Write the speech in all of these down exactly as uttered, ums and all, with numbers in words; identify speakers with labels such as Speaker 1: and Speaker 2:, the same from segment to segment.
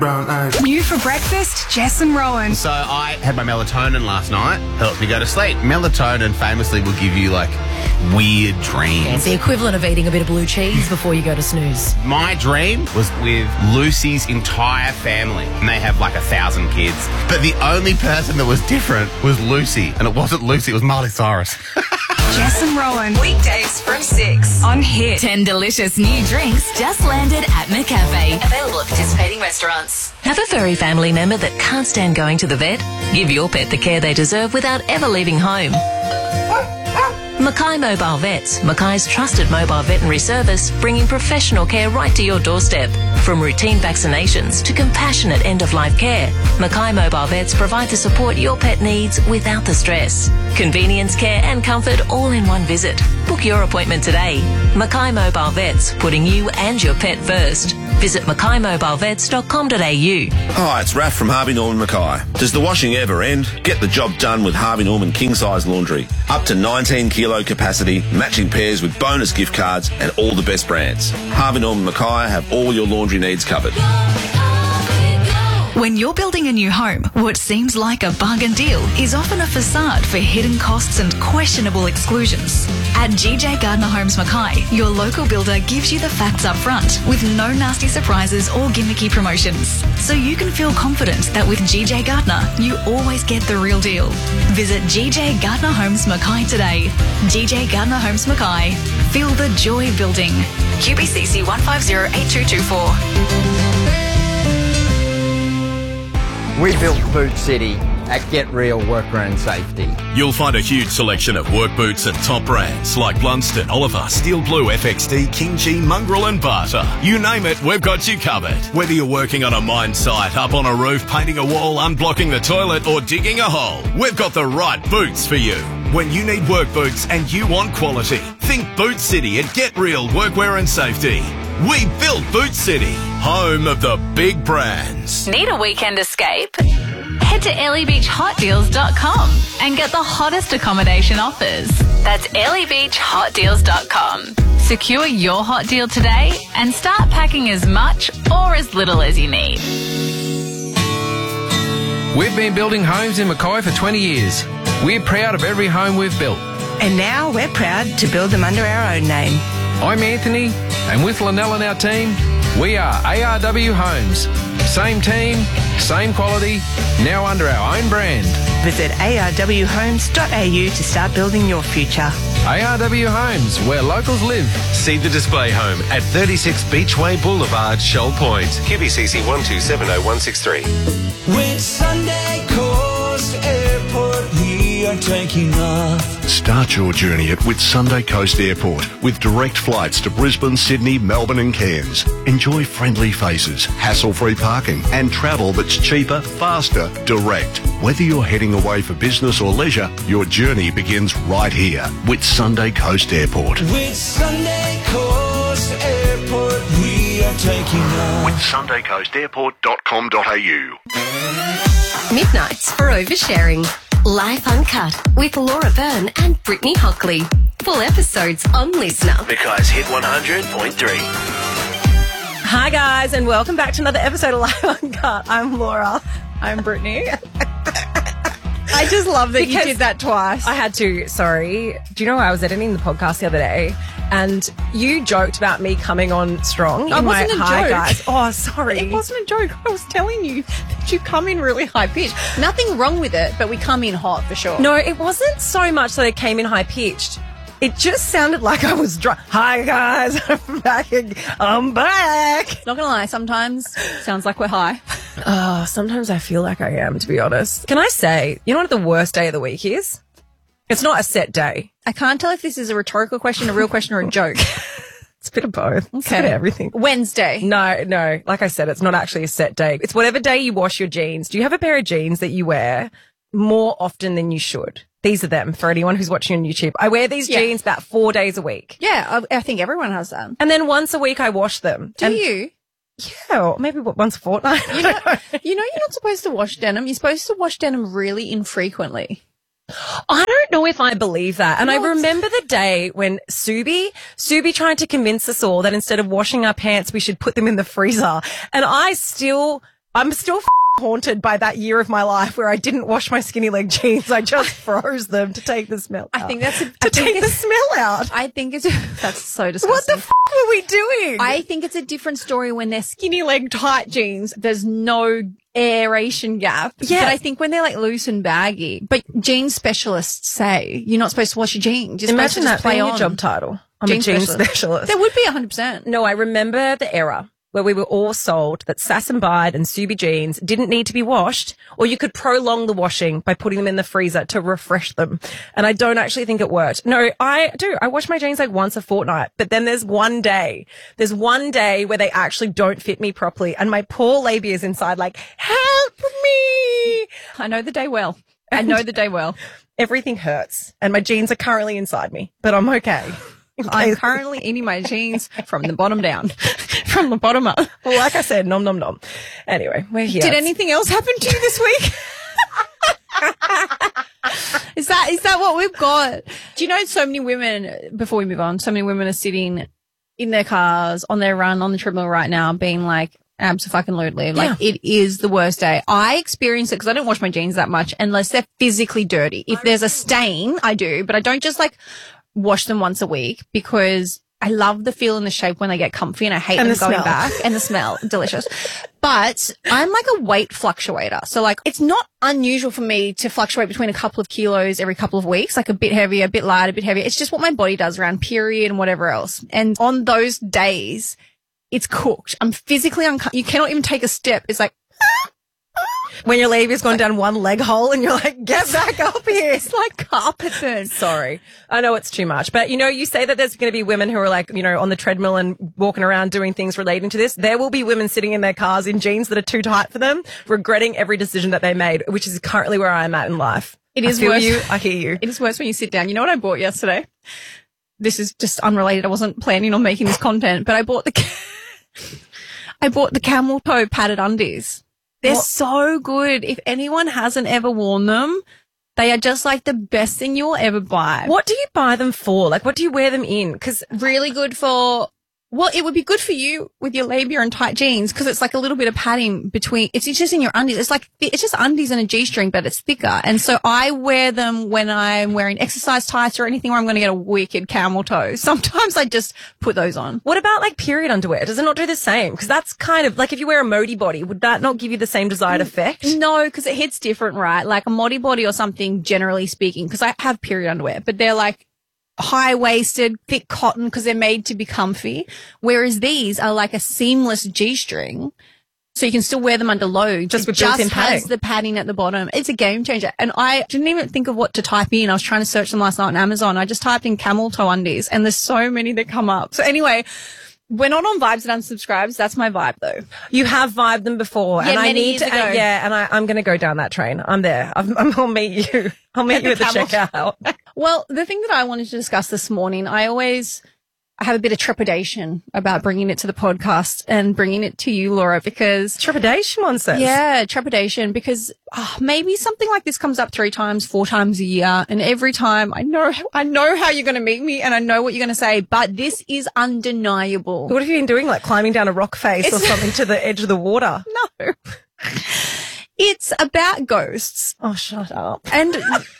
Speaker 1: Brown eyes.
Speaker 2: New for breakfast, Jess and Rowan.
Speaker 3: So I had my melatonin last night. Helped me go to sleep. Melatonin famously will give you, like, weird dreams.
Speaker 4: It's the equivalent of eating a bit of blue cheese before you go to snooze.
Speaker 3: My dream was with Lucy's entire family. And they have, like, a thousand kids. But the only person that was different was Lucy. And it wasn't Lucy, it was Miley Cyrus.
Speaker 2: Jess and Rowan. Weekdays from six on Hit.
Speaker 5: Ten delicious new drinks just landed at McCafe. Available at participating restaurants.
Speaker 4: Have a furry family member that can't stand going to the vet? Give your pet the care they deserve without ever leaving home. Mackay Mobile Vets, Mackay's trusted mobile veterinary service, bringing professional care right to your doorstep. From routine vaccinations to compassionate end-of-life care, Mackay Mobile Vets provide the support your pet needs without the stress. Convenience, care and comfort all in one visit. Book your appointment today. Mackay Mobile Vets, putting you and your pet first. Visit mackay mobile vets dot com dot a u.
Speaker 6: Hi, it's Raph from Harvey Norman Mackay. Does the washing ever end? Get the job done with Harvey Norman King Size Laundry. Up to nineteen kilo capacity, matching pairs with bonus gift cards and all the best brands. Harvey Norman Mackay have all your laundry needs covered.
Speaker 5: When you're building a new home, what seems like a bargain deal is often a facade for hidden costs and questionable exclusions. At G J Gardner Homes Mackay, your local builder gives you the facts up front with no nasty surprises or gimmicky promotions. So you can feel confident that with G J Gardner, you always get the real deal. Visit G J Gardner Homes Mackay today. G J Gardner Homes Mackay. Feel the joy building. Q B C C one five zero eight two two four.
Speaker 7: We built Boot City at Get Real Workwear and Safety.
Speaker 8: You'll find a huge selection of work boots at top brands like Blunston, Oliver, Steel Blue, F X D, King G, Mongrel and Barter. You name it, we've got you covered. Whether you're working on a mine site, up on a roof, painting a wall, unblocking the toilet or digging a hole, we've got the right boots for you. When you need work boots and you want quality, think Boot City at Get Real Workwear and Safety. We built Boot City, home of the big brands.
Speaker 5: Need a weekend escape? Head to ellie beach hot deals dot com and get the hottest accommodation offers. That's ellie beach hot deals dot com. Secure your hot deal today and start packing as much or as little as you need.
Speaker 9: We've been building homes in Mackay for twenty years. We're proud of every home we've built.
Speaker 10: And now we're proud to build them under our own name.
Speaker 9: I'm Anthony, and with Lynell and our team, we are A R W Homes. Same team, same quality, now under our own brand.
Speaker 10: Visit a r w homes dot a u to start building your future.
Speaker 9: A R W Homes, where locals live.
Speaker 11: See the display home at thirty-six Beachway Boulevard, Shoal Point. Q B C C one two seven zero one six three.
Speaker 12: With Sunday Coast Airport, we are taking off.
Speaker 13: Start your journey at Whitsunday Coast Airport with direct flights to Brisbane, Sydney, Melbourne and Cairns. Enjoy friendly faces, hassle-free parking and travel that's cheaper, faster, direct. Whether you're heading away for business or leisure, your journey begins right here. Whitsunday Coast Airport.
Speaker 12: Whitsunday Coast Airport, we are taking off.
Speaker 13: Whitsunday Coast Airport dot com dot a u.
Speaker 14: Midnights for oversharing. Life Uncut with Laura Byrne and Brittany Hockley. Full episodes on Listener.
Speaker 11: Mackay's Hit one hundred point three.
Speaker 15: Hi guys, and welcome back to another episode of Life Uncut. I'm Laura. I'm Brittany. I just love that you did that twice. I had to. Sorry. Do you know I was editing the podcast the other day, and you joked about me coming on strong.
Speaker 16: It
Speaker 15: in
Speaker 16: wasn't
Speaker 15: my,
Speaker 16: a
Speaker 15: hi
Speaker 16: joke.
Speaker 15: guys. Oh, sorry.
Speaker 16: It wasn't a joke. I was telling you that you come in really high pitched. Nothing wrong with it, but we come in hot for sure.
Speaker 15: No, it wasn't so much that I came in high pitched. It just sounded like I was drunk. Hi guys, I'm back. ag- I'm back.
Speaker 16: Not gonna lie, sometimes sounds like we're high.
Speaker 15: Oh, sometimes I feel like I am, to be honest. Can I say, you know what the worst day of the week is? It's not a set day.
Speaker 16: I can't tell if this is a rhetorical question, a real question, or a joke.
Speaker 15: It's a bit of both. It's a bit of everything.
Speaker 16: Wednesday.
Speaker 15: No, no. Like I said, it's not actually a set day. It's whatever day you wash your jeans. Do you have a pair of jeans that you wear more often than you should? These are them for anyone who's watching on YouTube. I wear these
Speaker 16: Yeah.
Speaker 15: jeans about four days a week.
Speaker 16: Yeah, I, I think everyone has that.
Speaker 15: And then once a week I wash them.
Speaker 16: Do
Speaker 15: And-
Speaker 16: you?
Speaker 15: Yeah, or maybe once a fortnight.
Speaker 16: You know, you know, you're not supposed to wash denim. You're supposed to wash denim really infrequently.
Speaker 15: I don't know if I believe that. And I
Speaker 16: What?
Speaker 15: remember the day when Subi, Subi tried to convince us all that instead of washing our pants, we should put them in the freezer. And I still I'm still f- haunted by that year of my life where I didn't wash my skinny leg jeans. I just froze them to take the smell out.
Speaker 16: I think that's a,
Speaker 15: to
Speaker 16: I think
Speaker 15: take the
Speaker 16: it's-
Speaker 15: smell out.
Speaker 16: I think it's that's so disgusting.
Speaker 15: What the f- were we doing?
Speaker 16: I think it's a different story when they're skinny leg tight jeans. There's no aeration gap.
Speaker 15: Yeah.
Speaker 16: But I think when they're like loose and baggy, but jean specialists say you're not supposed to wash your jeans. You're
Speaker 15: Imagine
Speaker 16: supposed to
Speaker 15: that
Speaker 16: just play
Speaker 15: being
Speaker 16: on.
Speaker 15: your job title. I'm a jean specialist.
Speaker 16: There would be one hundred percent.
Speaker 15: No, I remember the era where we were all sold that Sass and Bide and Subi jeans didn't need to be washed, or you could prolong the washing by putting them in the freezer to refresh them. And I don't actually think it worked. No, I do. I wash my jeans like once a fortnight, but then there's one day, there's one day where they actually don't fit me properly, and my poor labia is inside like, help me!
Speaker 16: I know the day well. I know the day well.
Speaker 15: Everything hurts, and my jeans are currently inside me, but I'm okay.
Speaker 16: I'm currently eating my jeans from the bottom down. From the bottom up.
Speaker 15: Well, like I said, nom nom nom. Anyway, we're here.
Speaker 16: Did anything else happen to you this week? Is that is that what we've got? Do you know so many women, before we move on, so many women are sitting in their cars, on their run, on the treadmill right now, being like, abso-fucking-lutely. Like,
Speaker 15: Yeah.
Speaker 16: it is the worst day. I experience it because I don't wash my jeans that much unless they're physically dirty. If there's a stain, I do, but I don't just like wash them once a week because I love the feel and the shape when they get comfy, and I hate
Speaker 15: And
Speaker 16: them
Speaker 15: the
Speaker 16: going
Speaker 15: smell.
Speaker 16: back. And the smell, delicious. But I'm like a weight fluctuator. So like, it's not unusual for me to fluctuate between a couple of kilos every couple of weeks, like a bit heavier, a bit lighter, a bit heavier. It's just what my body does around period and whatever else. And on those days, it's cooked. I'm physically uncomfortable. You cannot even take a step. It's like,
Speaker 15: when your labia's gone down one leg hole and you're like, get back up here.
Speaker 16: it's like carpet burn.
Speaker 15: Sorry. I know it's too much. But, you know, you say that there's going to be women who are like, you know, on the treadmill and walking around doing things relating to this. There will be women sitting in their cars in jeans that are too tight for them, regretting every decision that they made, which is currently where I am at in life.
Speaker 16: It is
Speaker 15: I feel
Speaker 16: worse.
Speaker 15: you. I hear you.
Speaker 16: It is worse when you sit down. You know what I bought yesterday? This is just unrelated. I wasn't planning on making this content, but I bought the, I bought the camel toe padded undies. They're
Speaker 15: What?
Speaker 16: so good. If anyone hasn't ever worn them, they are just like the best thing you'll ever buy.
Speaker 15: What do you buy them for? Like, what do you wear them in? Because
Speaker 16: Really good for, well, it would be good for you with your labia and tight jeans because it's like a little bit of padding between, it's just in your undies. It's like, it's just undies and a G-string, but it's thicker. And so I wear them when I'm wearing exercise tights or anything where I'm going to get a wicked camel toe. Sometimes I just put those on.
Speaker 15: what about like period underwear? Does it not do the same? Because that's kind of like if you wear a Modi body, would that not give you the same desired effect?
Speaker 16: No, because it hits different, right? Like a Modi body or something, generally speaking, because I have period underwear, but they're like high-waisted, thick cotton because they're made to be comfy. Whereas these are like a seamless G-string. So you can still wear them under load.
Speaker 15: Just
Speaker 16: It
Speaker 15: with built-in
Speaker 16: just has
Speaker 15: padding.
Speaker 16: the padding at the bottom. It's a game changer. And I didn't even think of what to type in. I was trying to search them last night on Amazon. I just typed in camel toe undies and there's so many that come up. So anyway, we're not on Vibes and Unsubscribes. That's my vibe though.
Speaker 15: You have vibed them before,
Speaker 16: Yeah,
Speaker 15: and I
Speaker 16: many
Speaker 15: need
Speaker 16: years
Speaker 15: to.
Speaker 16: ago.
Speaker 15: uh, yeah, and I, I'm going to go down that train. I'm there. I'm, I'm, I'll meet you. I'll meet
Speaker 16: At
Speaker 15: you
Speaker 16: the
Speaker 15: at the
Speaker 16: camel.
Speaker 15: checkout.
Speaker 16: Well, the thing that I wanted to discuss this morning, I always I have a bit of trepidation about bringing it to the podcast and bringing it to you, Laura, because
Speaker 15: trepidation, one says.
Speaker 16: Yeah, trepidation, because oh, maybe something like this comes up three times, four times a year, and every time I know I know how you're going to meet me and I know what you're going to say, but this is undeniable.
Speaker 15: What have you been doing? Like climbing down a rock face or
Speaker 16: It's-
Speaker 15: something to the edge of the water?
Speaker 16: No. It's about ghosts.
Speaker 15: Oh, shut up.
Speaker 16: And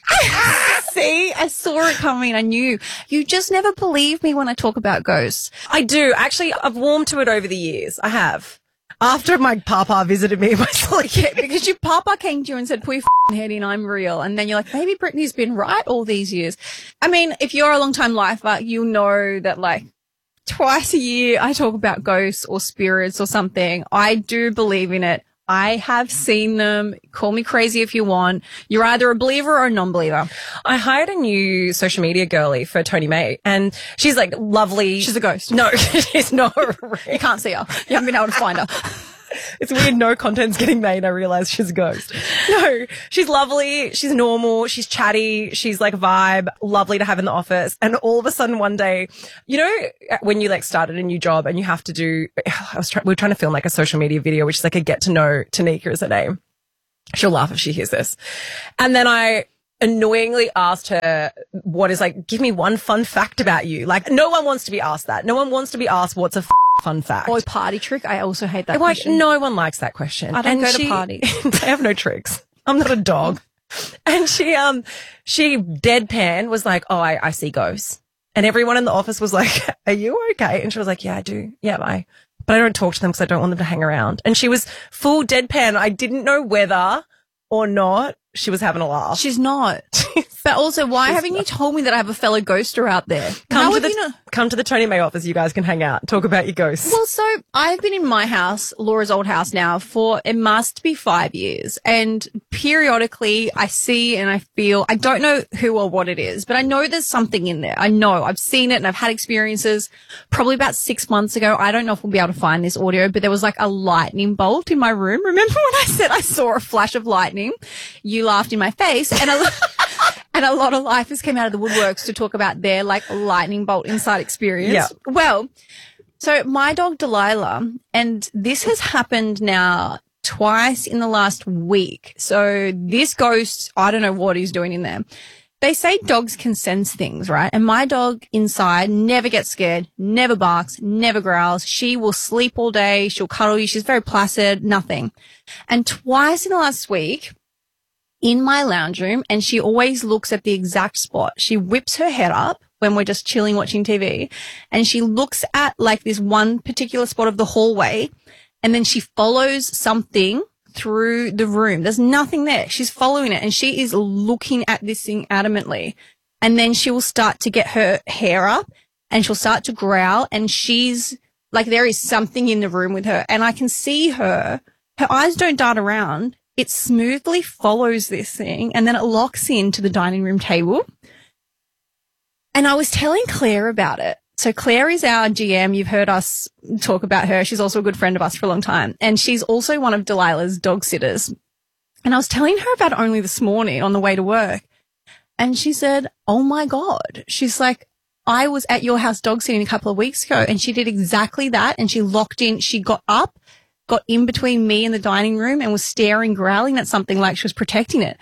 Speaker 16: see, I saw it coming. I knew. You just never believe me when I talk about ghosts.
Speaker 15: I do. Actually, I've warmed to it over the years. I have. After my papa visited me in my sleep.
Speaker 16: Yeah, because your papa came to you and said, put your f***ing head in, I'm real. And then you're like, maybe Brittany's been right all these years. I mean, if you're a long-time lifer, you know that like twice a year I talk about ghosts or spirits or something. I do believe in it. I have seen them. Call me crazy if you want. You're either a believer or a non-believer.
Speaker 15: I hired a new social media girlie for Tony May, and she's like lovely.
Speaker 16: She's a ghost.
Speaker 15: No, she's not.
Speaker 16: You can't see her. You haven't been able to find her.
Speaker 15: It's weird. No content's getting made. I realize she's a ghost. No, she's lovely. She's normal. She's chatty. She's like a vibe. Lovely to have in the office. And all of a sudden one day, you know, when you like started a new job and you have to do, I was trying, we were trying to film like a social media video, which is like a get to know Tanika is her name. She'll laugh if she hears this. And then I annoyingly asked her what is like, give me one fun fact about you. Like no one wants to be asked that. No one wants to be asked what's a f- fun fact.
Speaker 16: Or party trick. I also hate that
Speaker 15: Like,
Speaker 16: question.
Speaker 15: no one likes that question.
Speaker 16: I don't
Speaker 15: And
Speaker 16: go
Speaker 15: she-
Speaker 16: to parties.
Speaker 15: I have no tricks. I'm not a dog. And she, um, she deadpan was like, oh, I, I see ghosts. And everyone in the office was like, are you okay? And she was like, yeah, I do. Yeah, bye. But I don't talk to them because I don't want them to hang around. And she was full deadpan. I didn't know whether or not she was having a laugh.
Speaker 16: She's not. But also, why haven't you told me that I have a fellow ghoster out there?
Speaker 15: Come
Speaker 16: How
Speaker 15: to
Speaker 16: have
Speaker 15: the
Speaker 16: you not-
Speaker 15: come to the Tony May office. You guys can hang out, talk about your ghosts.
Speaker 16: Well, so I've been in my house, Laura's old house now, for it must be five years. And periodically I see and I feel, I don't know who or what it is, but I know there's something in there. I know I've seen it and I've had experiences probably about six months ago. I don't know if we'll be able to find this audio, but there was like a lightning bolt in my room. Remember when I said I saw a flash of lightning? You laughed in my face and I And a lot of lifers came out of the woodworks to talk about their like lightning bolt inside experience.
Speaker 15: Yeah.
Speaker 16: Well, so my dog Delilah, and this has happened now twice in the last week. So this ghost, I don't know what he's doing in there. They say dogs can sense things, right? And my dog inside never gets scared, never barks, never growls. She will sleep all day. She'll cuddle you. She's very placid, nothing. And twice in the last week, in my lounge room, and she always looks at the exact spot. She whips her head up when we're just chilling watching T V, and she looks at like this one particular spot of the hallway, and then she follows something through the room. There's nothing there. She's following it, and she is looking at this thing adamantly. And then she will start to get her hair up, and she'll start to growl, and she's like, there is something in the room with her, and I can see her. Her eyes don't dart around. It smoothly follows this thing and then it locks into the dining room table. And I was telling Claire about it. So Claire is our G M. You've heard us talk about her. She's also a good friend of us for a long time. And she's also one of Delilah's dog sitters. And I was telling her about it only this morning on the way to work. And she said, oh my God. She's like, I was at your house dog sitting a couple of weeks ago and she did exactly that. And she locked in, she got up, got in between me and the dining room and was staring, growling at something like she was protecting it.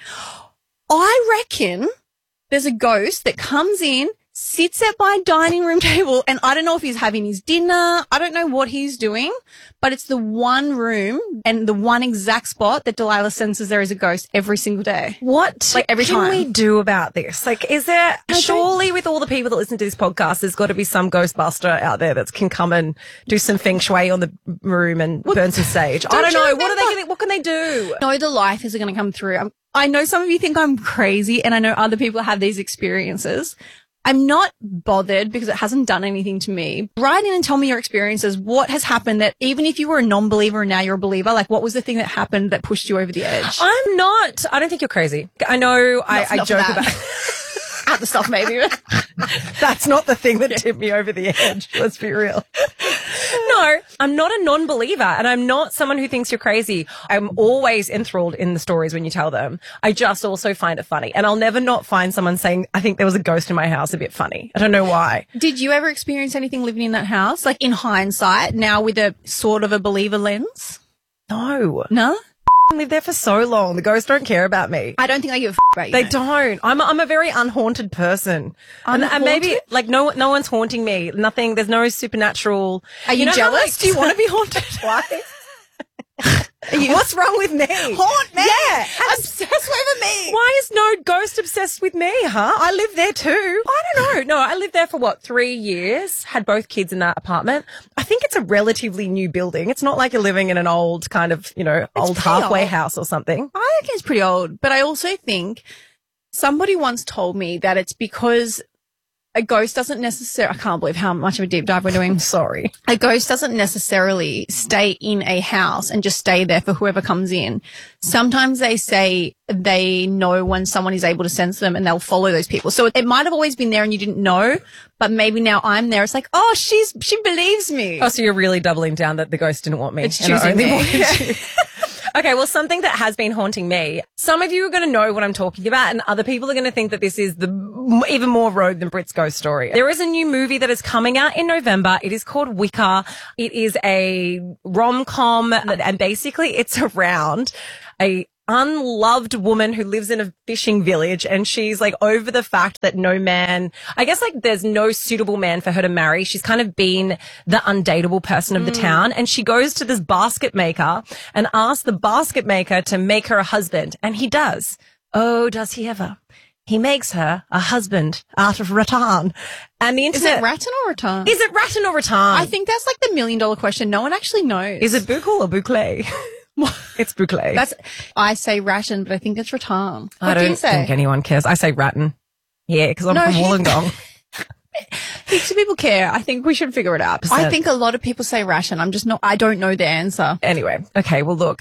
Speaker 16: I reckon there's a ghost that comes in, sits at my dining room table, and I don't know if he's having his dinner. I don't know what he's doing, but it's the one room and the one exact spot that Delilah senses there is a ghost every single day.
Speaker 15: What
Speaker 16: Like every
Speaker 15: can
Speaker 16: time.
Speaker 15: we do about this? Like, is there, surely with all the people that listen to this podcast, there's got to be some Ghostbuster out there that can come and do some feng shui on the room and burn some sage. I
Speaker 16: don't
Speaker 15: don't
Speaker 16: you
Speaker 15: know. What are
Speaker 16: remember-
Speaker 15: they gonna, what can they do?
Speaker 16: No, the life is going to come through. I'm, I know some of you think I'm crazy, and I know other people have these experiences. I'm not bothered because it hasn't done anything to me. Write in and tell me your experiences. What has happened that even if you were a non-believer and now you're a believer, like what was the thing that happened that pushed you over the edge?
Speaker 15: I'm not, I don't think you're crazy. I know I,
Speaker 16: Not-
Speaker 15: I
Speaker 16: not for
Speaker 15: joke
Speaker 16: that.
Speaker 15: about
Speaker 16: Other stuff maybe.
Speaker 15: That's not the thing that tipped me over the edge. Let's be real. No, I'm not a non-believer and I'm not someone who thinks you're crazy. I'm always enthralled in the stories when you tell them. I just also find it funny. And I'll never not find someone saying, I think there was a ghost in my house a bit funny. I don't know why.
Speaker 16: Did you ever experience anything living in that house? Like in hindsight, now with a sort of a believer lens?
Speaker 15: No.
Speaker 16: No?
Speaker 15: I lived there for so long. The ghosts don't care about me.
Speaker 16: I don't think I give a f- about you.
Speaker 15: They
Speaker 16: mate.
Speaker 15: don't. I'm a, I'm a very unhaunted person. And, and maybe
Speaker 16: Unhaunted?
Speaker 15: like no no one's haunting me. Nothing. There's no supernatural.
Speaker 16: Are you
Speaker 15: know how,
Speaker 16: jealous?
Speaker 15: like, do you want to be haunted? Why? What's wrong with me?
Speaker 16: Haunt me.
Speaker 15: Yeah.
Speaker 16: Obsessed with me.
Speaker 15: Why is no ghost obsessed with me, huh? I live there too. I don't know. No, I lived there for what, three years? Had both kids in that apartment. I think it's a relatively new building. It's not like you're living in an old kind of, you know, old
Speaker 16: pretty
Speaker 15: halfway
Speaker 16: old.
Speaker 15: house or something.
Speaker 16: I reckon it's pretty old, but I also think somebody once told me that it's because a ghost doesn't necessarily, I can't believe how much of a deep dive we're doing.
Speaker 15: Sorry.
Speaker 16: A ghost doesn't necessarily stay in a house and just stay there for whoever comes in. Sometimes they say they know when someone is able to sense them and they'll follow those people. So it might have always been there and you didn't know, but maybe now I'm there. It's like, oh, she's, she believes me.
Speaker 15: Oh, so you're really doubling down that the ghost didn't want me.
Speaker 16: It's
Speaker 15: and I
Speaker 16: choosing
Speaker 15: only
Speaker 16: me.
Speaker 15: wanted you. Okay, well, something that has been haunting me. Some of you are going to know what I'm talking about, and other people are going to think that this is the m- even more rogue than Brit's ghost story. There is a new movie that is coming out in November. It is called Wicker. It is a rom-com, and basically it's around a unloved woman who lives in a fishing village, and she's like over the fact that no man, I guess like there's no suitable man for her to marry. She's kind of been the undateable person of the
Speaker 16: Mm.
Speaker 15: town, and she goes to this basket maker and asks the basket maker to make her a husband, and he does. Oh, does he ever? He makes her a husband out of rattan. And the
Speaker 16: Is
Speaker 15: internet.
Speaker 16: it rattan or rattan?
Speaker 15: Is it rattan or rattan?
Speaker 16: I think that's like the million dollar question. No one actually knows.
Speaker 15: Is it boucle or boucle? It's boucle.
Speaker 16: That's, I say rattan, but I think it's rattan. What
Speaker 15: I don't
Speaker 16: do you say?
Speaker 15: think anyone cares. I say rattan. Yeah, because I'm
Speaker 16: No,
Speaker 15: from
Speaker 16: he-
Speaker 15: Wollongong.
Speaker 16: Heaps of people care. I think we should figure it out. I think a lot of people say rattan. I'm just not, I don't know the answer.
Speaker 15: Anyway, okay, well, look.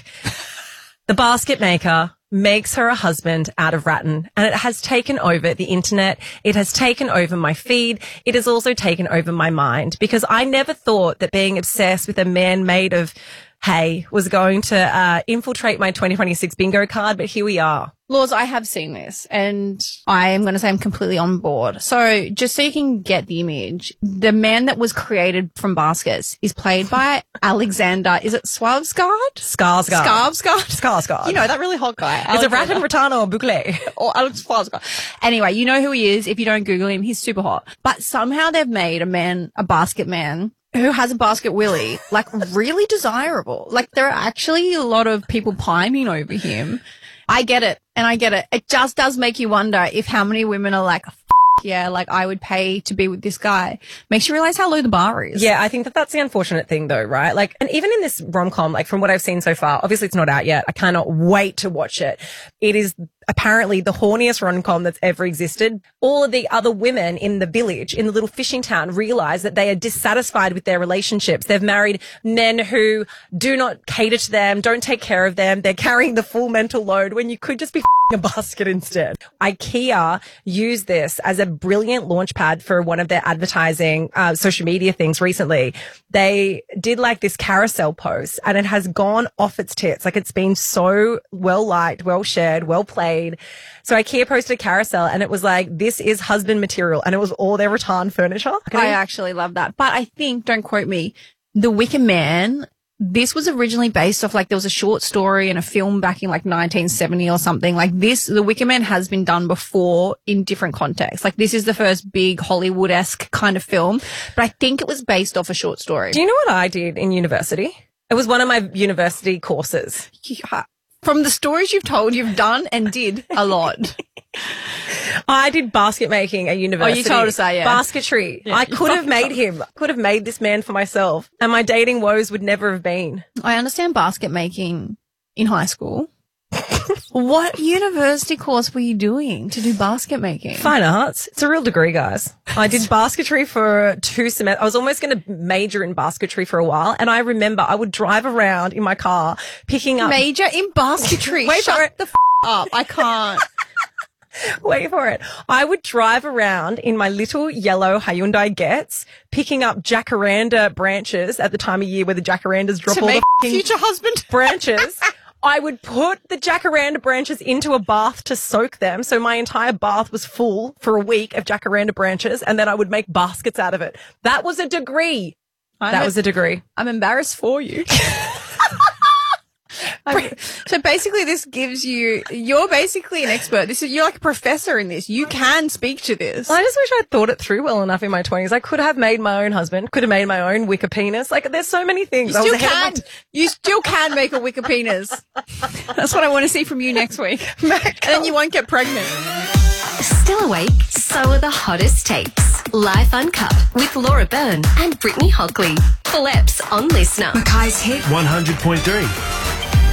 Speaker 15: The basket maker makes her a husband out of rattan, and it has taken over the internet. It has taken over my feed. It has also taken over my mind, because I never thought that being obsessed with a man made of hay was going to uh, infiltrate my twenty twenty-six bingo card, but here we are.
Speaker 16: Laws, I have seen this, and I am going to say I'm completely on board. So just so you can get the image, the man that was created from baskets is played by Alexander, is it Skarsgård?
Speaker 15: Skarsgård.
Speaker 16: Skarsgård?
Speaker 15: Skarsgård.
Speaker 16: You know, that really hot guy.
Speaker 15: Is it
Speaker 16: Alexander.
Speaker 15: rattan, rattan, or boucle?
Speaker 16: Or Alex Skarsgård. Anyway, you know who he is. If you don't Google him, he's super hot. But somehow they've made a man, a basket man, who has a basket willy, like really desirable. Like there are actually a lot of people pining over him. I get it. And I get it. It just does make you wonder if how many women are like, F- yeah, like I would pay to be with this guy. Makes you realize how low the bar is.
Speaker 15: Yeah, I think that that's the unfortunate thing though, right? Like, and even in this rom-com, like from what I've seen so far, obviously it's not out yet. I cannot wait to watch it. It is apparently the horniest rom-com that's ever existed. All of the other women in the village, in the little fishing town, realize that they are dissatisfied with their relationships. They've married men who do not cater to them, don't take care of them. They're carrying the full mental load when you could just be f***ing a basket instead. IKEA used this as a brilliant launch pad for one of their advertising uh, social media things recently. They did like this carousel post, and it has gone off its tits. Like, it's been so well liked, well shared, well played. So IKEA posted a carousel, and it was like, this is husband material, and it was all their rattan furniture.
Speaker 16: I actually love that. But I think, don't quote me, The Wicker Man, this was originally based off, like, there was a short story and a film back in like nineteen seventy or something. Like this, The Wicker Man has been done before in different contexts. Like this is the first big Hollywood-esque kind of film, but I think it was based off a short story.
Speaker 15: Do you know what I did in university? It was one of my university courses.
Speaker 16: Yeah. From the stories you've told, you've done and did a lot.
Speaker 15: I did basket making at university.
Speaker 16: Oh, you told us that, yeah.
Speaker 15: Basketry.
Speaker 16: Yeah,
Speaker 15: I
Speaker 16: you
Speaker 15: could have
Speaker 16: fucking
Speaker 15: made
Speaker 16: told-
Speaker 15: him. Could have made this man for myself, and my dating woes would never have been.
Speaker 16: I understand basket making in high school. What university course were you doing to do basket making?
Speaker 15: Fine arts. It's a real degree, guys. I did basketry for two semesters. I was almost going to major in basketry for a while, and I remember I would drive around in my car picking up
Speaker 16: Major in basketry.
Speaker 15: Wait
Speaker 16: Shut
Speaker 15: for it.
Speaker 16: the f- up. I can't.
Speaker 15: Wait for it. I would drive around in my little yellow Hyundai Getz, picking up jacaranda branches at the time of year where the jacarandas drop
Speaker 16: To
Speaker 15: all
Speaker 16: make
Speaker 15: the f***ing
Speaker 16: future husband.
Speaker 15: branches. I would put the jacaranda branches into a bath to soak them. So my entire bath was full for a week of jacaranda branches, and then I would make baskets out of it. That was a degree.
Speaker 16: I'm
Speaker 15: that
Speaker 16: a-
Speaker 15: was a degree.
Speaker 16: I'm embarrassed for you. I'm- so basically this gives you, you're basically an expert. This is, you're like a professor in this. You can speak to this.
Speaker 15: I just wish I'd thought it through well enough in my twenties. I could have made my own husband, could have made my own wicker penis. Like, there's so many things.
Speaker 16: You
Speaker 15: I was
Speaker 16: still
Speaker 15: ahead
Speaker 16: can.
Speaker 15: of my t-
Speaker 16: You still can make a wicker penis. That's what I want to see from you next week. And then you won't get pregnant.
Speaker 14: Still awake? So are the hottest takes. Life Uncut with Laura Byrne and Brittany Hockley. Full eps on Listener.
Speaker 2: Mackay's Hit
Speaker 11: one hundred point three.